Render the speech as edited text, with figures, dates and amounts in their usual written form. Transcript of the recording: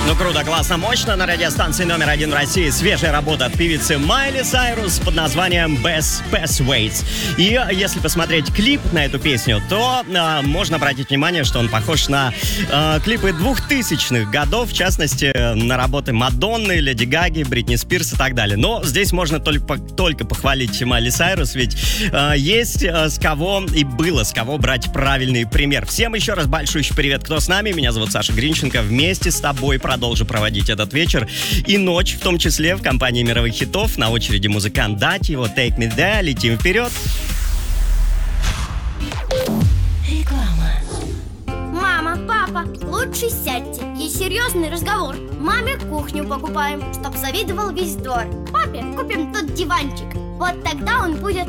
Ну круто, классно, мощно. На радиостанции номер 1 в России свежая работа от певицы Майли Сайрус под названием Best Ways. И если посмотреть клип на эту песню, то можно обратить внимание, что он похож на клипы 2000-х годов, в частности, на работы Мадонны, Леди Гаги, Бритни Спирс и так далее. Но здесь можно только похвалить Майли Сайрус, ведь есть с кого и было с кого брать правильный пример. Всем еще раз большущий привет, кто с нами. Меня зовут Саша Гринченко. Вместе с тобой продолжу проводить этот вечер и ночь, в том числе в компании мировых хитов. На очереди музыкант Дати, его Take Me There, летим вперед. Реклама. Мама, папа, лучше сядьте. Есть серьезный разговор. Маме кухню покупаем, чтоб завидовал весь двор. Папе купим тот диванчик. Вот тогда он будет